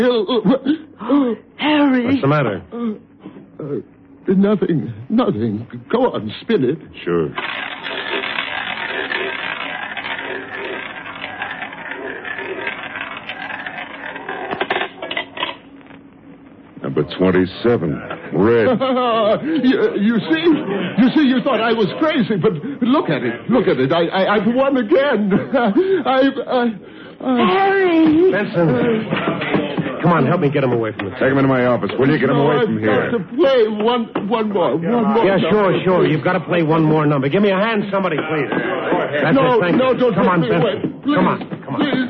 Harry. What's the matter? Nothing. Go on, spin it. Sure. Number 27. Red. You see, you thought I was crazy, but look at it. I've won again. Harry! Benson. Come on, help me get him away from the Take him into my office, will you? Get him away from here. I've got to play one more. Yeah, sure. You've got to play one more number. Give me a hand, somebody, please. That's it, thank you. Don't Come on, take me away. Benson. Please, Come on. Please.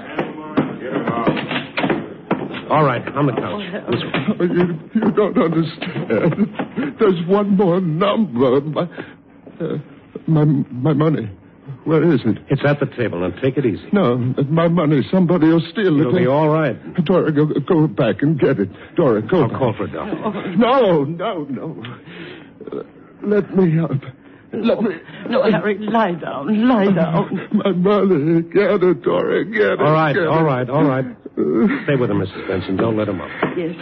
All right, on the couch. This way. You don't understand. There's one more number. My money. Where is it? It's at the table. Now, take it easy. No, my money. Somebody will steal it. It'll be all right. Dora, go back and get it. Dora, go I'll back. call for a doctor. No. Let me up. No, Harry, lie down. My money. Get it, Dora. Get it. All right. Get it. Stay with him, Mrs. Benson. Don't let him up. Yes.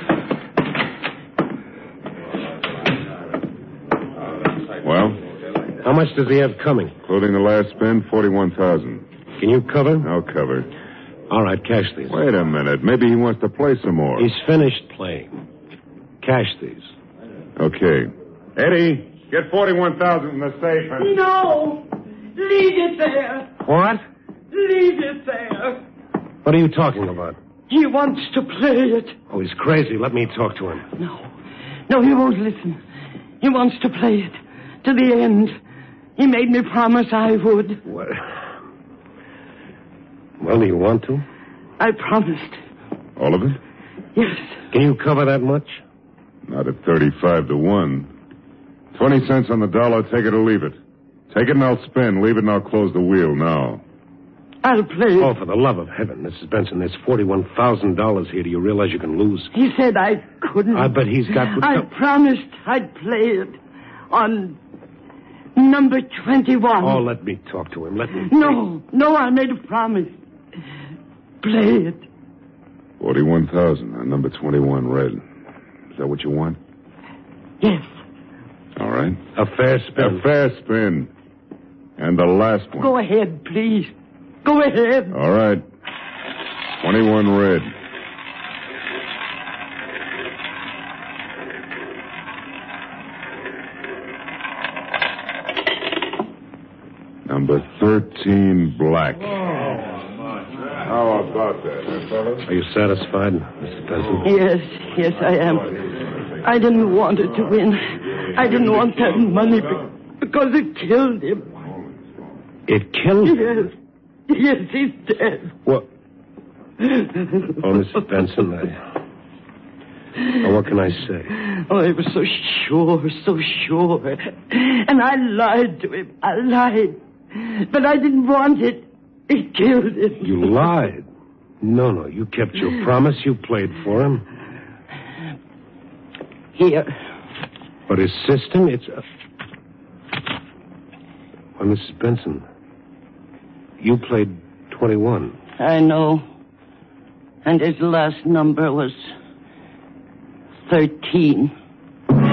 Well? How much does he have coming? Including the last spin, 41,000. Can you cover? I'll cover. All right, cash these. Wait a minute. Maybe he wants to play some more. He's finished playing. Cash these. Okay. Eddie, get 41,000 in the safe and... No! Leave it there. What? Leave it there. What are you talking about? He wants to play it. Oh, he's crazy. Let me talk to him. No, he won't listen. He wants to play it to the end. He made me promise I would. What? Well, do you want to? I promised. All of it? Yes. Can you cover that much? Not at 35-1. 20 cents on the dollar, take it or leave it. Take it and I'll spin. Leave it and I'll close the wheel now. I'll play it. Oh, for the love of heaven, Mrs. Benson, there's $41,000 here. Do you realize you can lose? He said I couldn't. I bet he's got... I promised I'd play it on number 21. Oh, let me talk to him. Let me... No, I made a promise. Play it. 41,000 on number 21, red. Is that what you want? Yes. All right. A fair spin. A fair spin. And the last one. Go ahead, please. Go ahead. All right. 21 red. Number 13 black. How about that, fellas? Are you satisfied, Mrs. Benson? Yes, I am. I didn't want it to win. I didn't want that money because it killed him. It killed him? Yes, he's dead. What? Oh, Mrs. Benson, what can I say? Oh, I was so sure. And I lied to him. I lied. But I didn't want it. It killed him. You lied? No, you kept your promise. You played for him. Here. But his system, it's... Well, Mrs. Benson, you played 21. I know. And his last number was 13.